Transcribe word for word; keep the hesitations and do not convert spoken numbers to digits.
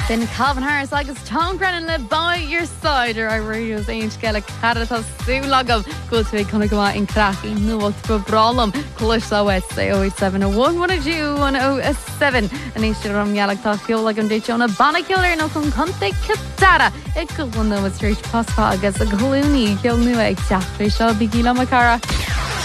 Then Calvin Harris agus Tom Brennan le By Your Side ar radio's éint geile cadatá súlagam gúilta chuna go in crachaí nuacht go bralam cluis á West say oh eight seven oh one one oh two one oh seven an éiste ram gealachtá fiolagam déitiona banna ceolir nó chun conta cadara i go bhna was réit paspa agus a glúní ceol nua ag teachtarí seo bigí le cara.